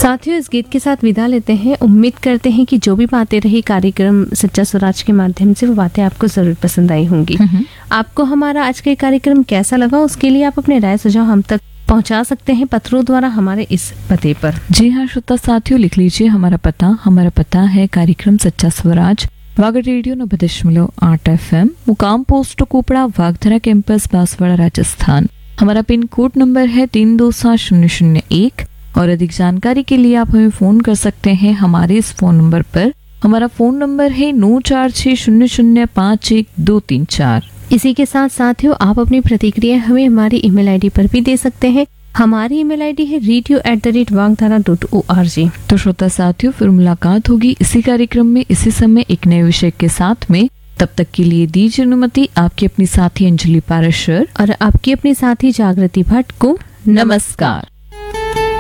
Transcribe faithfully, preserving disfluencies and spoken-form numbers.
साथियों, इस गीत के साथ विदा लेते हैं। उम्मीद करते हैं कि जो भी बातें रही कार्यक्रम सच्चा स्वराज के माध्यम से, वो बातें आपको जरूर पसंद आई होंगी। आपको हमारा आज का कार्यक्रम कैसा लगा, उसके लिए आप अपने राय सुझाव हम तक पहुंचा सकते हैं पत्रों द्वारा हमारे इस पते पर। जी हाँ श्रोता साथियों, लिख लीजिए हमारा पता। हमारा पता है कार्यक्रम सच्चा स्वराज, वागड़ रेडियो नब्बे दशमलव आठ एफ एम, मुकाम पोस्ट कोपड़ा, वागधरा कैंपस, बांसवाड़ा, राजस्थान। हमारा पिन कोड नंबर है तीन दो सात शून्य शून्य एक। और अधिक जानकारी के लिए आप हमें फोन कर सकते हैं हमारे इस फोन नंबर पर। हमारा फोन नंबर है नौ चार छह शून्य शून्य पाँच एक दो तीन चार। इसी के साथ साथियों, आप अपनी प्रतिक्रिया हमें हमारी ईमेल आईडी पर भी दे सकते हैं। हमारी ईमेल आईडी है radio at the rate वागधारा dot O R G. तो श्रोता साथियों, फिर मुलाकात होगी इसी कार्यक्रम में इसी समय एक नए विषय के साथ में। तब तक के लिए दीजिए अनुमति आपकी अपनी साथी अंजलि पाराशर और आपकी अपनी साथी जागृति भट्ट को। नमस्कार।